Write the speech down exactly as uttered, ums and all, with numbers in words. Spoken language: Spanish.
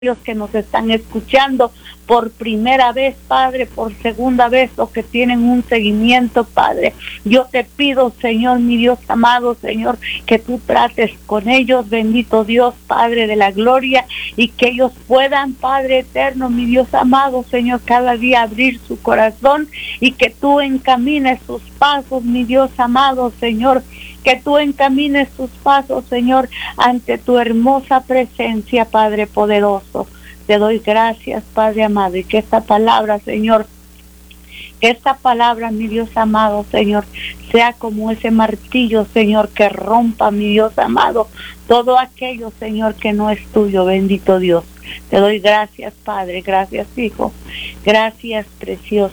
los que nos están escuchando por primera vez, Padre, por segunda vez, o que tienen un seguimiento, Padre. Yo te pido, Señor, mi Dios amado, Señor, que tú trates con ellos, bendito Dios, Padre de la gloria, y que ellos puedan, Padre eterno, mi Dios amado, Señor, cada día abrir su corazón y que tú encamines sus pasos, mi Dios amado, Señor, que tú encamines tus pasos, Señor, ante tu hermosa presencia, Padre poderoso. Te doy gracias, Padre amado, y que esta palabra, Señor, que esta palabra, mi Dios amado, Señor, sea como ese martillo, Señor, que rompa, mi Dios amado, todo aquello, Señor, que no es tuyo, bendito Dios. Te doy gracias, Padre, gracias, Hijo, gracias, precioso.